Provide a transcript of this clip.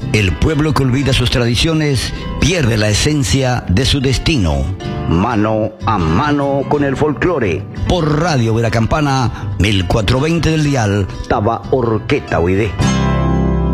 El pueblo que olvida sus tradiciones pierde la esencia de su destino. Mano a mano con el folclore. Por Radio Veracampana, 1420 del dial, Taba Orqueta Huide.